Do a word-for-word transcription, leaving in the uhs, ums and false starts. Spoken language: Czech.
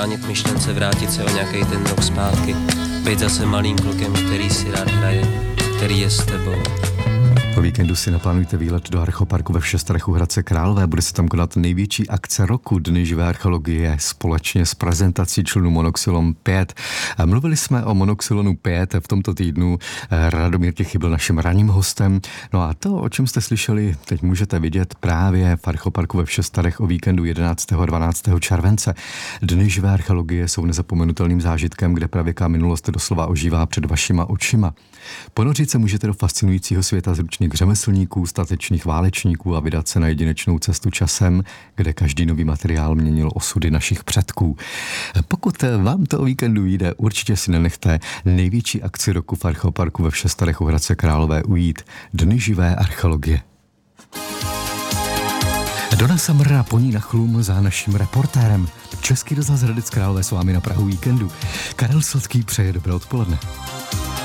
zabránit myšlence vrátit se o nějaký ten rok zpátky, být zase malým klukem, který si rád hraje, který je s tebou. Po víkendu si naplánujte výlet do archoparku ve Všestrech u Hradce Králové. Bude se tam konat největší akce roku, Dny živé archeologie, společně s prezentací členů Monoxylon pět. Mluvili jsme o Monoxylonu pět v tomto týdnu. Radomír Těchy byl naším ranním hostem. No a to, o čem jste slyšeli, teď můžete vidět právě v archoparku ve Všestrech o víkendu jedenáctého a dvanáctého července. Dny živé archeologie jsou nezapomenutelným zážitkem, kde pravěká minulost doslova ožívá před vašima očima. Ponořit se můžete do fascinujícího světa zručných řemeslníků, statečných válečníků a vydat se na jedinečnou cestu časem, kde každý nový materiál měnil osudy našich předků. Pokud vám to o víkendu jde, určitě si nenechte největší akci roku v archoparku ve Všestrech u Hradce Králové ujít. Dny živé archeologie. Dona Samra po ní na chlum za naším reportérem. Český rozhlas Hradec Králové s vámi na prahu víkendu. Karel Sladký přeje dobré odpoledne.